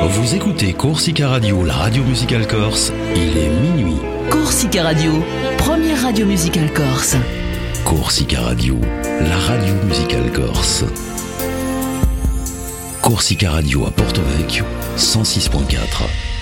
Vous écoutez Corsica Radio, la radio musicale corse. Il est minuit. Corsica Radio, première radio musicale corse. Corsica Radio, la radio musicale corse. Corsica Radio à Porto Vecchio, 106.4.